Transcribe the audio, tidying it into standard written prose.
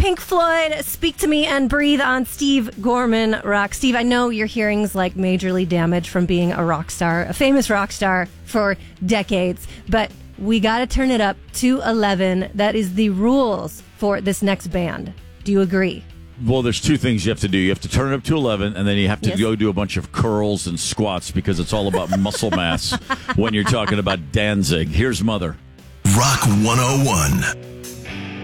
Pink Floyd, Speak to Me and Breathe on Steve Gorman Rock. Steve, I know your hearing's like majorly damaged from being a rock star, a famous rock star for decades, but we got to turn it up to 11. That is the rules for this next band. Do you agree? Well, there's two things you have to do. You have to turn it up to 11, and then you have to Yes. go do a bunch of curls and squats because it's all about muscle mass when you're talking about Danzig. Here's Mother. Rock 101.